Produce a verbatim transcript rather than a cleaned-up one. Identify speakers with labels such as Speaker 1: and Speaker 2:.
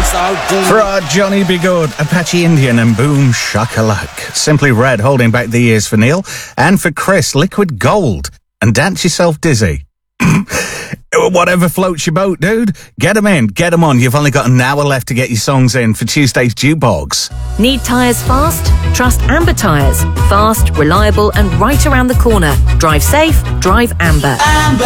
Speaker 1: For our Johnny Be Good, Apache Indian and Boom Shakalak. Simply Red, holding back the ears for Neil. And for Chris, Liquid Gold. And Dance Yourself Dizzy. Whatever floats your boat, dude. Get them in, get them on. You've only got an hour left to get your songs in for Tuesday's Jukebox.
Speaker 2: Need tyres fast? Trust Amber Tyres. Fast, reliable and right around the corner. Drive safe, drive Amber.
Speaker 3: Amber.